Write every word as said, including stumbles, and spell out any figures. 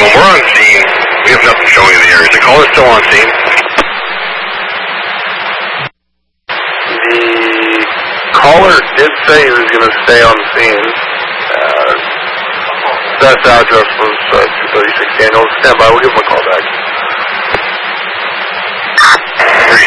one, we're on scene. We have nothing showing in the area. Is the caller still on scene? The caller did say he was going to stay on scene. Uh, that address was uh, two thirty-six Daniels. Stand by, we'll give him a call back.